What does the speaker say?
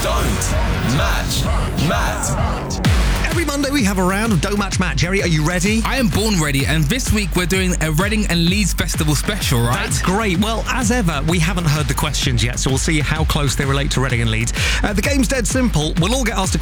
Don't Match Matt. Every Monday we have a round of Don't Match Matt. Jerry, are you ready? I am born ready, and this week we're doing a Reading and Leeds Festival special, right? That's great. Well, as ever, we haven't heard the questions yet, so we'll see how close they relate to Reading and Leeds. The game's dead simple. We'll all get asked a